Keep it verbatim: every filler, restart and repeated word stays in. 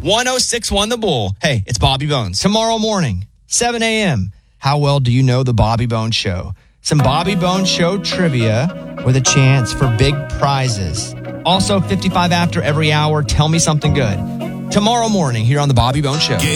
one oh six point one The Bull. Hey, it's Bobby Bones. Tomorrow morning, seven a.m. How well do you know the Bobby Bones Show? Some Bobby Bones Show trivia with a chance for big prizes. Also, fifty-five after every hour, tell me something good. Tomorrow morning here on the Bobby Bones Show.